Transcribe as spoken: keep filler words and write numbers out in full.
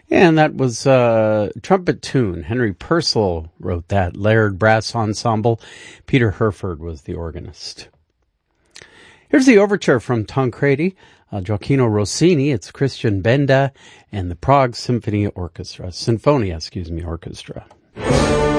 And that was a trumpet tune. Henry Purcell wrote that. Laird Brass Ensemble. Peter Herford was the organist. Here's the overture from Tancredi, uh, Gioacchino Rossini. It's Christian Benda and the Prague Symphony Orchestra, Sinfonia, excuse me, Orchestra.